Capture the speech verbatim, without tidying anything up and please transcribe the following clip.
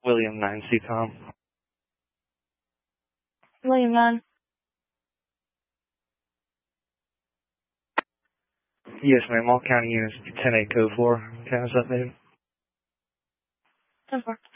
William nine C COM. William nine. Yes, ma'am. All county units ten eight code four. Can I have that, baby? ten four.